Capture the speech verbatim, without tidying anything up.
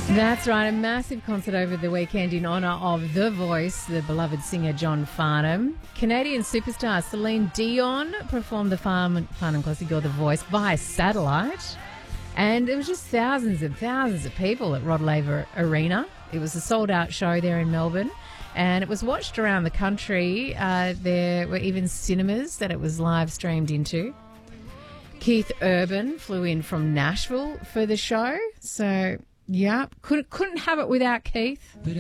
That's right, a massive concert over the weekend in honour of The Voice, the beloved singer John Farnham. Canadian superstar Celine Dion performed the Farnham, Farnham Classic or The Voice via satellite. And there was just thousands and thousands of people at Rod Laver Arena. It was a sold-out show there in Melbourne. And it was watched around the country. Uh, there were even cinemas that it was live streamed into. Keith Urban flew in from Nashville for the show. So, yeah, couldn't, couldn't have it without Keith.